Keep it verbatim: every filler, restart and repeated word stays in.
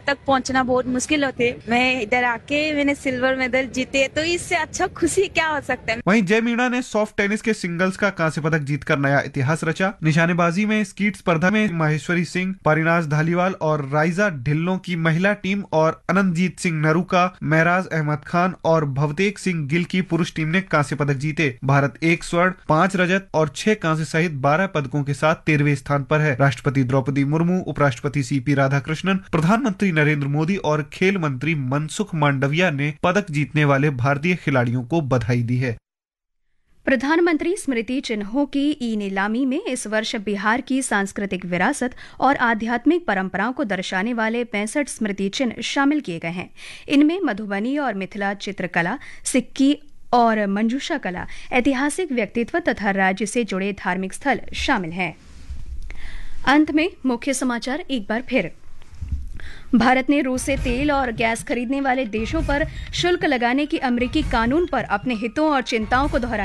तक पहुंचना बहुत मुश्किल होते, मैं इधर आके मैंने सिल्वर मेडल जीते, तो इससे अच्छा खुशी क्या हो सकता है। वहीं जय मीणा ने सॉफ्ट टेनिस के सिंगल्स का कांस्य पदक जीतकर नया इतिहास रचा। निशानेबाजी में स्कीट स्पर्धा में माहेश्वरी सिंह, पारिनाज धालीवाल और राइजा ढिल्लों की महिला टीम और अनंतजीत सिंह नरूका, महराज अहमद खान और भवतेक सिंह गिल की पुरुष टीम ने कांस्य पदक जीते। भारत एक स्वर्ण, पांच रजत और छह कांस्य सहित बारह पदकों के साथ तेरहवें स्थान पर है। राष्ट्रपति द्रौपदी मुर्मू, उपराष्ट्रपति सीपी राधाकृष्णन, प्रधानमंत्री नरेंद्र मोदी और खेल मंत्री मनसुख मांडविया ने पदक जीतने वाले भारतीय खिलाड़ियों को बधाई दी है। प्रधानमंत्री स्मृति चिन्हों की ई नीलामी में इस वर्ष बिहार की सांस्कृतिक विरासत और आध्यात्मिक परंपराओं को दर्शाने वाले पैंसठ स्मृति चिन्ह शामिल किए गए हैं। इनमें मधुबनी और मिथिला चित्रकला, सिक्की और मंजूषा कला, ऐतिहासिक व्यक्तित्व तथा राज्य से जुड़े धार्मिक स्थल शामिल हैं। अंत में मुख्य समाचार एक बार फिर। भारत ने रूस से तेल और गैस खरीदने वाले देशों पर शुल्क लगाने की अमेरिकी कानून पर अपने हितों और चिंताओं को दोहराया।